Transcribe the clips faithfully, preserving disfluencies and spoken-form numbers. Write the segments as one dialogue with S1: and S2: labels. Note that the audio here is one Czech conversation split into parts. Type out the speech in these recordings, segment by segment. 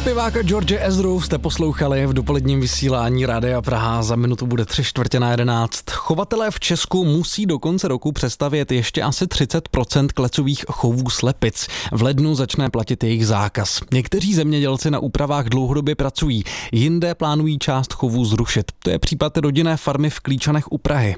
S1: Zpěváka George Ezru jste poslouchali v dopoledním vysílání Rádia Praha. Za minutu bude tři čtvrtě na jedenáct. Chovatelé v Česku musí do konce roku přestavět ještě asi třicet procent klecových chovů slepic. V lednu začne platit jejich zákaz. Někteří zemědělci na úpravách dlouhodobě pracují, jinde plánují část chovů zrušit. To je případ rodinné farmy v Klíčanech u Prahy.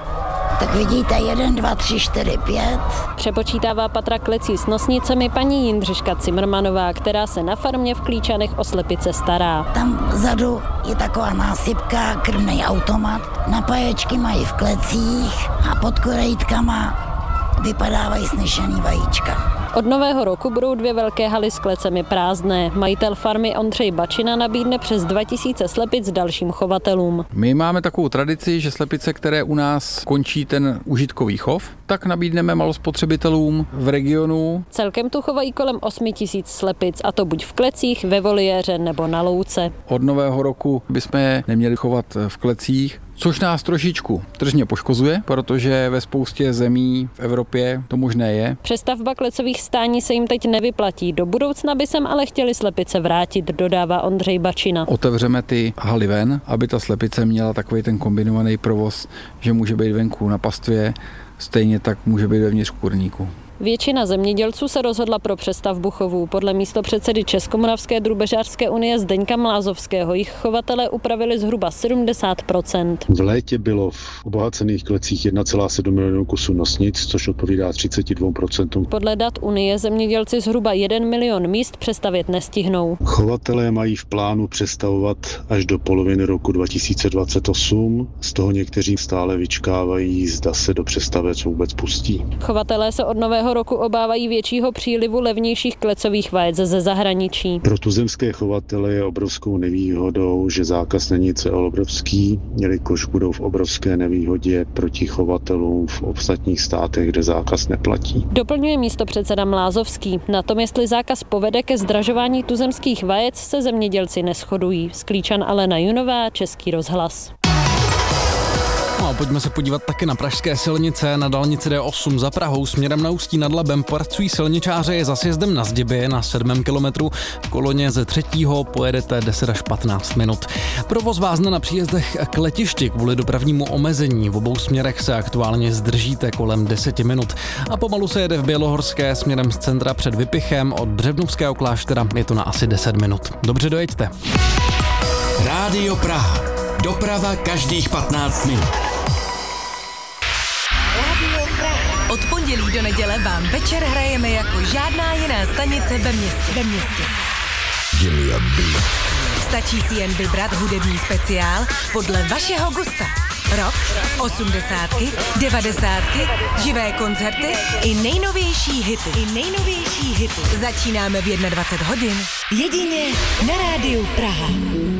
S2: Tak vidíte, jeden, dva, tři, čtyři, pět.
S3: Přepočítává patra klecí s nosnicemi paní Jindřiška Cimrmanová, která se na farmě v Klíčanech o slepice stará.
S2: Tam vzadu je taková násypka, krmnej automat. Napáječky mají v klecích a pod korejtkama vypadávají snešený vajíčka.
S3: Od nového roku budou dvě velké haly s klecemi prázdné. Majitel farmy Ondřej Bačina nabídne přes dva tisíce slepic dalším chovatelům.
S4: My máme takovou tradici, že slepice, které u nás končí ten užitkový chov, tak nabídneme malospotřebitelům v regionu.
S3: Celkem tu chovají kolem osm tisíc slepic, a to buď v klecích, ve voliéře nebo na louce.
S4: Od nového roku bychom je neměli chovat v klecích, což nás trošičku tržně poškozuje, protože ve spoustě zemí v Evropě to možné je.
S3: Přestavba klecových stání se jim teď nevyplatí. Do budoucna by sem ale chtěli slepice vrátit, dodává Ondřej Bačina.
S4: Otevřeme ty haly ven, aby ta slepice měla takový ten kombinovaný provoz, že může být venku na pastvě, stejně tak může být vevnitř kurníku.
S3: Většina zemědělců se rozhodla pro přestavbu chovů. Podle místopředsedy Českomoravské drubežářské unie Zdeňka Mlázovského jich chovatelé upravili zhruba sedmdesát procent.
S5: V létě bylo v obohacených klecích jedna celá sedm milionů kusů nosnic, což odpovídá třicet dva procent.
S3: Podle dat unie zemědělci zhruba jeden milion míst přestavět nestihnou.
S5: Chovatelé mají v plánu přestavovat až do poloviny roku dva tisíce dvacet osm. Z toho někteří stále vyčkávají, zda se do přestavec vůbec pustí.
S3: Chovatelé se od nového roku obávají většího přílivu levnějších klecových vajec ze zahraničí.
S5: Pro tuzemské chovatele je obrovskou nevýhodou, že zákaz není celoevropský, jelikož budou v obrovské nevýhodě proti chovatelům v ostatních státech, kde zákaz neplatí.
S3: Doplňuje místopředseda Mlázovský. Na tom, jestli zákaz povede ke zdražování tuzemských vajec, se zemědělci neshodují. Z Klíčan Alena Junová, Český rozhlas.
S1: No a pojďme se podívat taky na pražské silnice. Na dálnici D osm za Prahou směrem na Ústí nad Labem pracují silničáře je za sjezdem na Zdiby na sedmém kilometru. V koloně ze třetího pojedete deset až patnáct minut. Provoz vázne na příjezdech k letišti kvůli dopravnímu omezení. V obou směrech se aktuálně zdržíte kolem deset minut. A pomalu se jede v Bělohorské směrem z centra před Vypichem. Od Břevnovského kláštera je to na asi deset minut. Dobře dojeďte.
S6: Rádio Praha. Doprava každých patnáct minut.
S7: Od pondělí do neděle vám večer hrajeme jako žádná jiná stanice ve městě. Ve městě. Stačí si jen vybrat hudební speciál podle vašeho gusta. Rock, osmdesátky, devadesátky, živé koncerty i nejnovější hity. I nejnovější hity. Začínáme v dvacet jedna hodin. Jedině na Rádiu Praha.